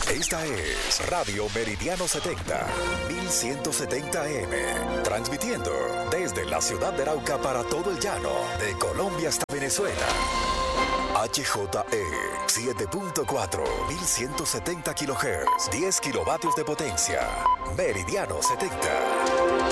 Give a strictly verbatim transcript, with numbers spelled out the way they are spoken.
Esta es Radio Meridiano setenta, mil ciento setenta A M, transmitiendo desde la ciudad de Arauca para todo el llano, de Colombia hasta Venezuela. H J E siete punto cuatro, mil ciento setenta kilohertz, diez kilovatios de potencia. Meridiano setenta.